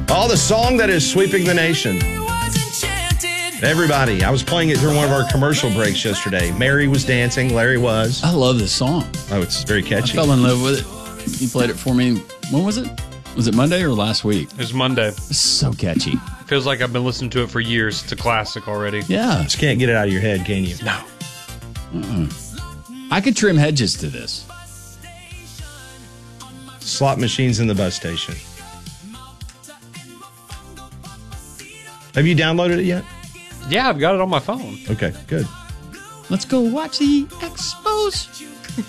Oh, the song that is sweeping the nation. Everybody, I was playing it during one of our commercial breaks yesterday. Mary was dancing, Larry was. I love this song. Oh, it's very catchy. I fell in love with it. You played it for me. When was it? Was it Monday or last week? It was Monday. It's so catchy. Feels like I've been listening to it for years. It's a classic already. Yeah. Just can't get it out of your head, can you? No. I could trim hedges to this. Slot machines in the bus station. Have you downloaded it yet? Yeah, I've got it on my phone. Okay, good. Let's go watch the Expos.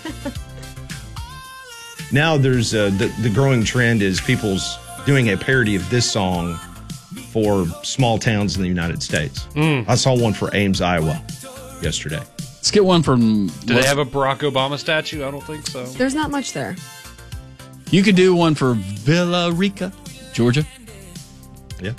Now there's the growing trend is people's doing a parody of this song for small towns in the United States. I saw one for Ames, Iowa yesterday. Let's get one from... Do they have a Barack Obama statue? I don't think so. There's not much there. You could do one for Villa Rica, Georgia. Yeah.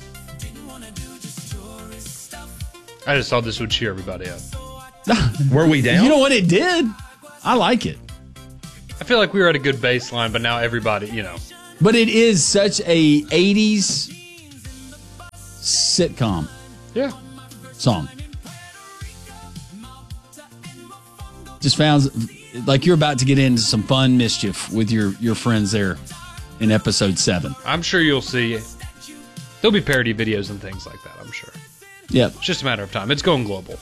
I just thought this would cheer everybody up. Were we down? You know what? It did. I like it. I feel like we were at a good baseline, but now everybody, But it is such a 80s sitcom Yeah. song. Just found like you're about to get into some fun mischief with your friends there in episode 7. I'm sure you'll see. There'll be parody videos and things like that, I'm sure. Yep. It's just a matter of time. It's going global.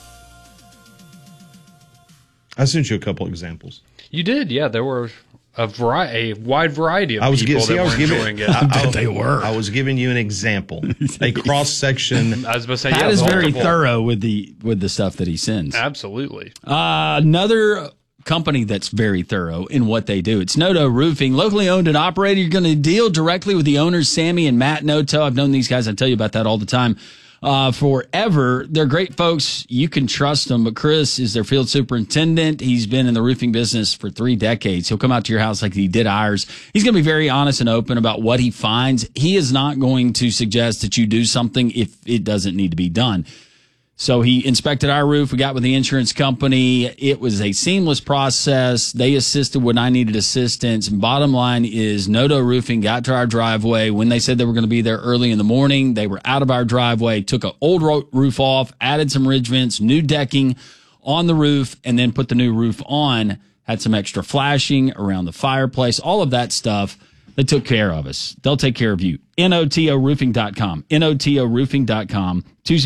I sent you a couple examples. You did, yeah. There were a wide variety of people that were enjoying it. I bet they were. I was giving you an example, a cross section. I was about to say, Pat is very multiple. thorough with the stuff that he sends. Absolutely. Another company that's very thorough in what they do. It's Noto Roofing, locally owned and operated. You're going to deal directly with the owners, Sammy and Matt Noto. I've known these guys. I tell you about that all the time. Forever. They're great folks. You can trust them. But Chris is their field superintendent. He's been in the roofing business for 3 decades. He'll come out to your house like he did ours. He's going to be very honest and open about what he finds. He is not going to suggest that you do something if it doesn't need to be done. So he inspected our roof. We got with the insurance company. It was a seamless process. They assisted when I needed assistance. And bottom line is Noto Roofing got to our driveway. When they said they were going to be there early in the morning, they were out of our driveway, took an old roof off, added some ridge vents, new decking on the roof, and then put the new roof on. Had some extra flashing around the fireplace, all of that stuff. They took care of us. They'll take care of you. NOTOroofing.com. NOTOroofing.com.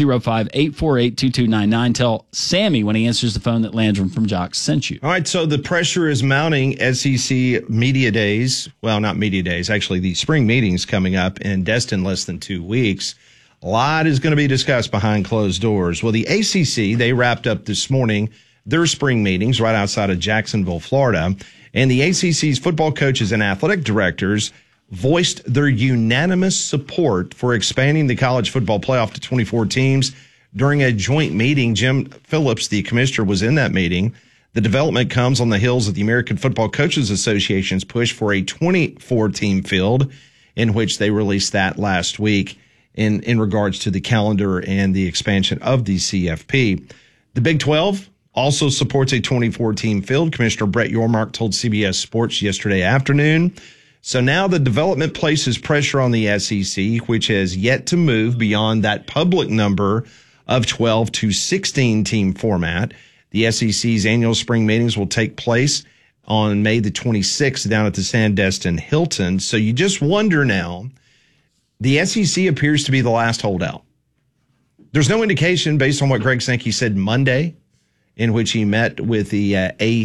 205-848-2299. Tell Sammy when he answers the phone that Landrum from Jocks sent you. All right, so the pressure is mounting. SEC Media Days. Well, not Media Days. Actually, the spring meeting's coming up in Destin less than 2 weeks. A lot is going to be discussed behind closed doors. Well, the ACC, they wrapped up this morning their spring meetings right outside of Jacksonville, Florida. And the ACC's football coaches and athletic directors voiced their unanimous support for expanding the college football playoff to 24 teams during a joint meeting. Jim Phillips, the commissioner, was in that meeting. The development comes on the heels of the American Football Coaches Association's push for a 24-team field, in which they released that last week in regards to the calendar and the expansion of the CFP. The Big 12 also supports a 24-team field. Commissioner Brett Yormark told CBS Sports yesterday afternoon. So now the development places pressure on the SEC, which has yet to move beyond that public number of 12 to 16 team format. The SEC's annual spring meetings will take place on May the 26th down at the Sandestin Hilton. So you just wonder now, the SEC appears to be the last holdout. There's no indication based on what Greg Sankey said Monday, in which he met with the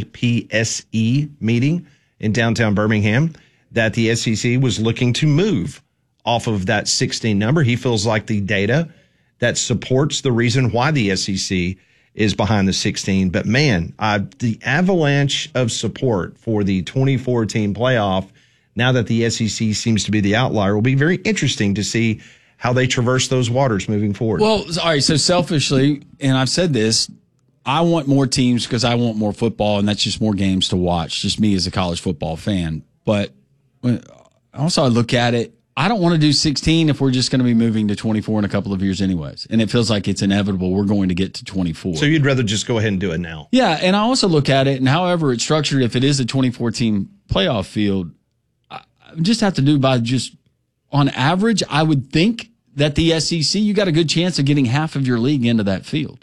APSE meeting in downtown Birmingham, that the SEC was looking to move off of that 16 number. He feels like the data that supports the reason why the SEC is behind the 16. But man, the avalanche of support for the 24-team playoff, now that the SEC seems to be the outlier, will be very interesting to see how they traverse those waters moving forward. Well, all right, so selfishly, and I've said this, I want more teams because I want more football, and that's just more games to watch, just me as a college football fan. But also I look at it, I don't want to do 16 if we're just going to be moving to 24 in a couple of years anyways. And it feels like it's inevitable we're going to get to 24. So you'd rather just go ahead and do it now? Yeah, and I also look at it, and however it's structured, if it is a 24-team playoff field, I just have to do by just on average, I would think that the SEC, you got a good chance of getting half of your league into that field.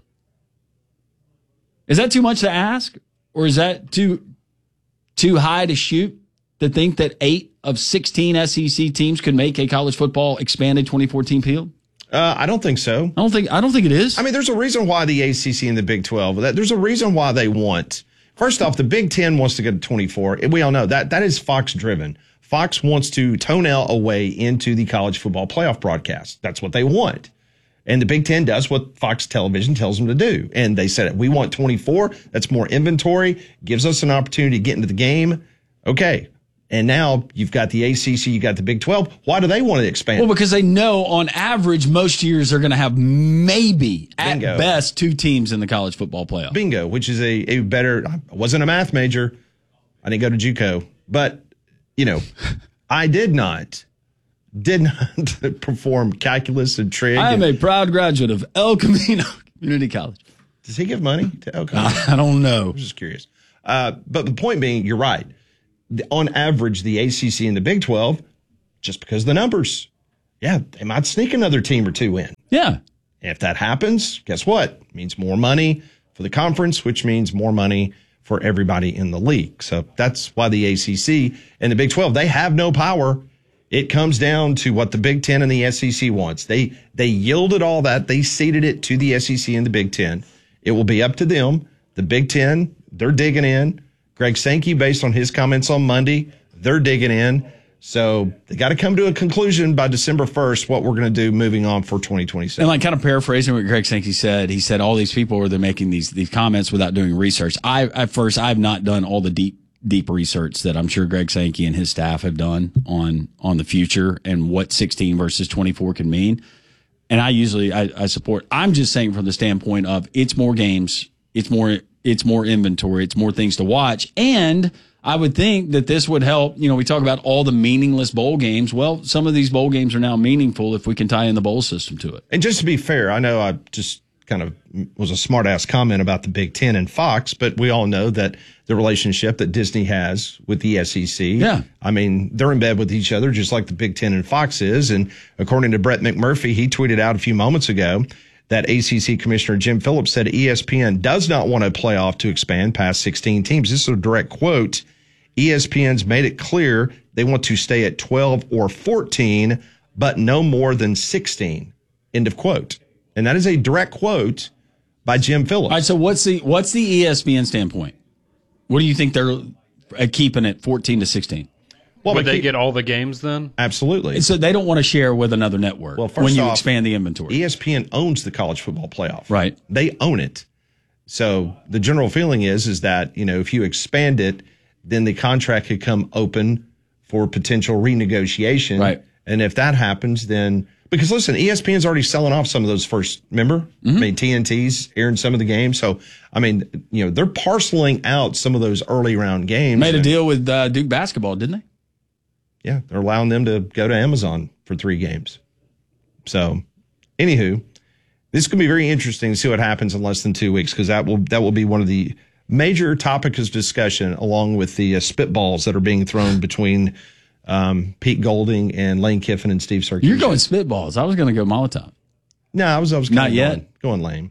Is that too much to ask? Or is that too high to shoot to think that 8 of 16 SEC teams could make a college football expanded 2014 field? I don't think so. I don't think it is. I mean, there's a reason why the ACC and the Big 12, there's a reason why they want. First off, the Big 10 wants to go to 24. We all know that is Fox driven. Fox wants to toenail a way into the college football playoff broadcast. That's what they want. And the Big 10 does what Fox Television tells them to do. And they said, we want 24. That's more inventory, gives us an opportunity to get into the game. Okay. And now you've got the ACC, you've got the Big 12. Why do they want to expand? Well, because they know on average, most years they're going to have maybe at best 2 teams in the college football playoff. Bingo, which is a better, I wasn't a math major. I didn't go to JUCO, but I did not perform calculus and trig. I am a proud graduate of El Camino Community College. Does he give money to El Camino? I don't know. I'm just curious. But the point being, you're right. On average, the ACC and the Big 12, just because of the numbers, they might sneak another team or 2 in. Yeah. If that happens, guess what? It means more money for the conference, which means more money for everybody in the league. So that's why the ACC and the Big 12, they have no power. It comes down to what the Big 10 and the SEC wants. They yielded all that. They ceded it to the SEC and the Big 10. It will be up to them. The Big 10, they're digging in. Greg Sankey, based on his comments on Monday, they're digging in. So they got to come to a conclusion by December 1st, what we're going to do moving on for 2027. And kind of paraphrasing what Greg Sankey said, he said all these people were making these comments without doing research. I've not done all the deep research that I'm sure Greg Sankey and his staff have done on the future and what 16 versus 24 can mean. And I support. I'm just saying from the standpoint of it's more games, it's more inventory, it's more things to watch. And I would think that this would help. We talk about all the meaningless bowl games. Well, some of these bowl games are now meaningful if we can tie in the bowl system to it. And just to be fair, I know I just kind of was a smart ass comment about the Big 10 and Fox, but we all know that the relationship that Disney has with the SEC. Yeah. I mean, they're in bed with each other just like the Big 10 and Fox is. And according to Brett McMurphy, he tweeted out a few moments ago that ACC Commissioner Jim Phillips said ESPN does not want a playoff to expand past 16 teams. This is a direct quote. ESPN's made it clear they want to stay at 12 or 14, but no more than 16. End of quote. And that is a direct quote by Jim Phillips. All right, so what's the ESPN standpoint? What do you think they're keeping it 14 to 16? Well, would they get all the games then? Absolutely. So they don't want to share with another network when you expand the inventory. ESPN owns the college football playoff. Right. They own it. So the general feeling is that, if you expand it, then the contract could come open for potential renegotiation. Right. And if that happens, then because listen, ESPN's already selling off some of those first, remember? Mm-hmm. I mean, TNT's airing some of the games. So, I mean, they're parceling out some of those early round games. Made a deal with Duke basketball, didn't they? Yeah, they're allowing them to go to Amazon for 3 games. So, anywho, this is going to be very interesting to see what happens in less than 2 weeks because that will be one of the major topics of discussion along with the spitballs that are being thrown between Pete Golding and Lane Kiffin and Steve Sarkisian. You're going spitballs. I was going to go Molotov. No, I was not yet going lame,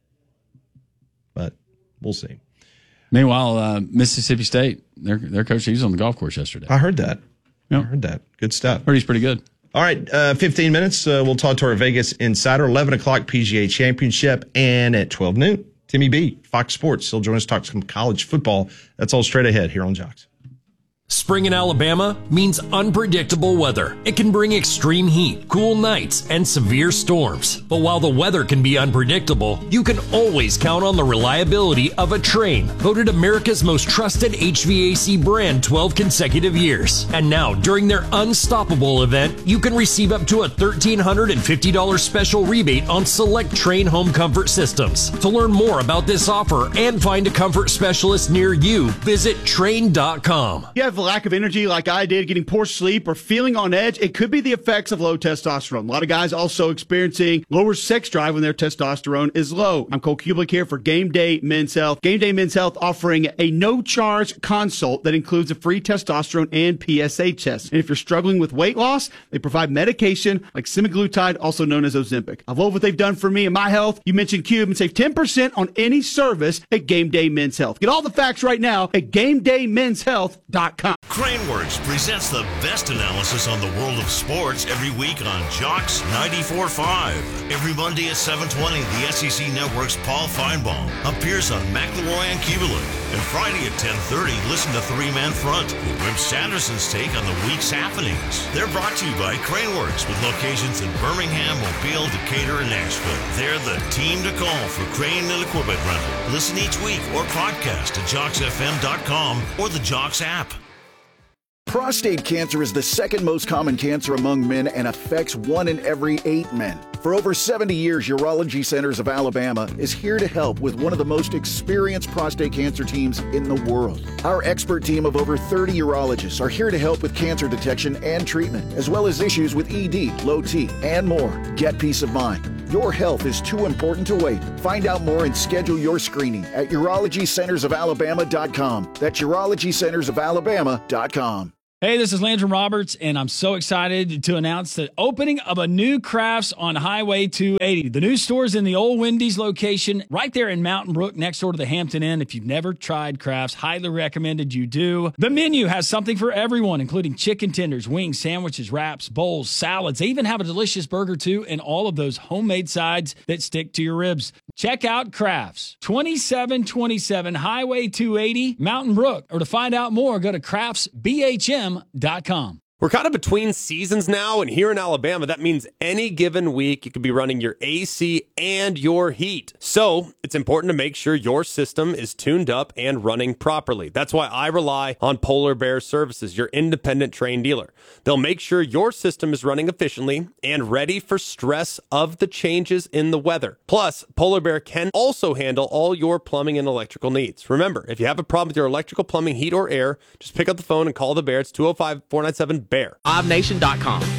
but we'll see. Meanwhile, Mississippi State, their coach, he was on the golf course yesterday. I heard that. Yep. I heard that. Good stuff. Heard he's pretty good. All right, 15 minutes. We'll talk to our Vegas Insider. 11 o'clock PGA Championship, and at 12 noon, Timmy B, Fox Sports. He'll join us to talk some college football. That's all straight ahead here on Jocks. Spring in Alabama means unpredictable weather. It can bring extreme heat, cool nights, and severe storms. But while the weather can be unpredictable, you can always count on the reliability of a Trane, voted America's most trusted HVAC brand 12 consecutive years. And now, during their Unstoppable event, you can receive up to a $1,350 special rebate on select Trane home comfort systems. To learn more about this offer and find a comfort specialist near you, visit Trane.com. You have a lack of energy like I did, getting poor sleep, or feeling on edge, it could be the effects of low testosterone. A lot of guys also experiencing lower sex drive when their testosterone is low. I'm Cole Kublik here for Game Day Men's Health. Game Day Men's Health offering a no-charge consult that includes a free testosterone and PSA test. And if you're struggling with weight loss, they provide medication like semaglutide, also known as Ozempic. I love what they've done for me and my health. You mentioned Cube and save 10% on any service at Game Day Men's Health. Get all the facts right now at GameDayMen'sHealth.com. Craneworks presents the best analysis on the world of sports every week on Jocks 94.5. Every Monday at 7:20, the SEC Network's Paul Feinbaum appears on McElroy and Keeberlin. And Friday at 10:30, listen to Three Man Front with Wim Sanderson's take on the week's happenings. They're brought to you by Craneworks with locations in Birmingham, Mobile, Decatur, and Nashville. They're the team to call for crane and equipment rental. Listen each week or podcast at JocksFM.com or the Jocks app. Prostate cancer is the second most common cancer among men and affects 1 in every 8 men. For over 70 years, Urology Centers of Alabama is here to help with one of the most experienced prostate cancer teams in the world. Our expert team of over 30 urologists are here to help with cancer detection and treatment, as well as issues with ED, low T, and more. Get peace of mind. Your health is too important to wait. Find out more and schedule your screening at UrologyCentersofAlabama.com. That's UrologyCentersofAlabama.com. Hey, this is Landon Roberts, and I'm so excited to announce the opening of a new Crafts on Highway 280. The new store is in the old Wendy's location right there in Mountain Brook next door to the Hampton Inn. If you've never tried Crafts, highly recommended you do. The menu has something for everyone, including chicken tenders, wings, sandwiches, wraps, bowls, salads. They even have a delicious burger, too, and all of those homemade sides that stick to your ribs. Check out Crafts, 2727 Highway 280, Mountain Brook. Or to find out more, go to craftsbhm.com. We're kind of between seasons now, and here in Alabama, that means any given week you could be running your AC and your heat. So it's important to make sure your system is tuned up and running properly. That's why I rely on Polar Bear Services, your independent trained dealer. They'll make sure your system is running efficiently and ready for stress of the changes in the weather. Plus, Polar Bear can also handle all your plumbing and electrical needs. Remember, if you have a problem with your electrical, plumbing, heat, or air, just pick up the phone and call the Bear. It's 205-497-BEAR. LiveNation.com.